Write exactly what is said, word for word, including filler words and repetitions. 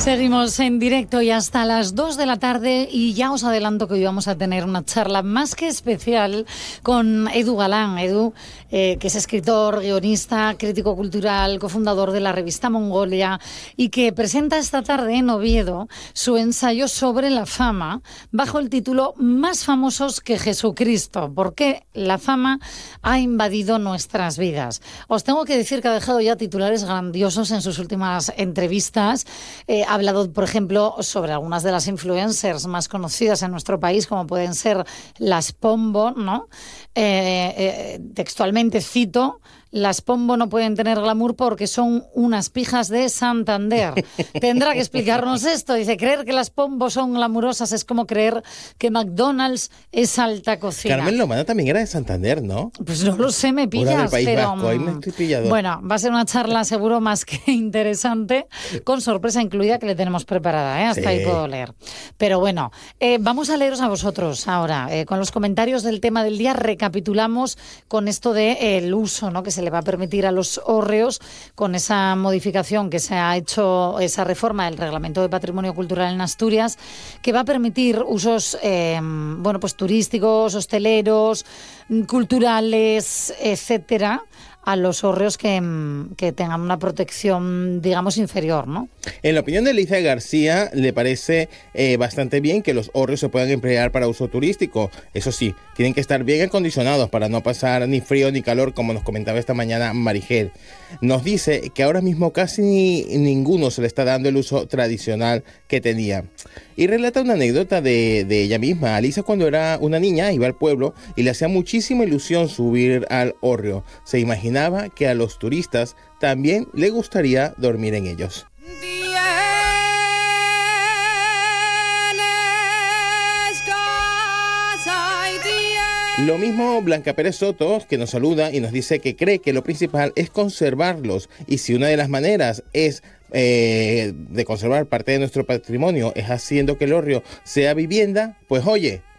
Seguimos en directo y hasta las dos de la tarde y ya os adelanto que hoy vamos a tener una charla más que especial con Edu Galán. Edu, eh, que es escritor, guionista, crítico cultural, cofundador de la revista Mongolia y que presenta esta tarde en Oviedo su ensayo sobre la fama bajo el título Más famosos que Jesucristo, porque la fama ha invadido nuestras vidas. Os tengo que decir que ha dejado ya titulares grandiosos en sus últimas entrevistas. Eh, Ha hablado, por ejemplo, sobre algunas de las influencers más conocidas en nuestro país, como pueden ser las Pombo, ¿no? Eh, eh, textualmente cito: las Pombo no pueden tener glamour porque son unas pijas de Santander. Tendrá que explicarnos esto. Dice, creer que las Pombo son glamurosas es como creer que McDonald's es alta cocina. Carmen Lomana también era de Santander, ¿no? Pues no lo sé, me pillas. Del País pero Vasco, ahí me estoy pillado. Bueno, va a ser una charla seguro más que interesante, con sorpresa incluida que le tenemos preparada, ¿eh? Hasta sí. Ahí puedo leer. Pero bueno, eh, vamos a leeros a vosotros ahora. Eh, con los comentarios del tema del día recapitulamos con esto de eh, el uso, ¿no?, que se le va a permitir a los hórreos con esa modificación que se ha hecho, esa reforma del Reglamento de Patrimonio Cultural en Asturias, que va a permitir usos eh, bueno, pues turísticos, hosteleros, culturales, etcétera, a los hórreos que, que tengan una protección, digamos, inferior, ¿no? En la opinión de Elisa García, le parece eh, bastante bien que los hórreos se puedan emplear para uso turístico. Eso sí, tienen que estar bien acondicionados para no pasar ni frío ni calor, como nos comentaba esta mañana Marigel. Nos dice que ahora mismo casi ni, ninguno se le está dando el uso tradicional que tenía. Y relata una anécdota de, de ella misma. Alisa, cuando era una niña, iba al pueblo y le hacía muchísima ilusión subir al hórreo. Se imaginaba que a los turistas también le gustaría dormir en ellos. Lo mismo Blanca Pérez Soto, que nos saluda y nos dice que cree que lo principal es conservarlos, y si una de las maneras es eh, de conservar parte de nuestro patrimonio es haciendo que el hórreo sea vivienda, pues oye,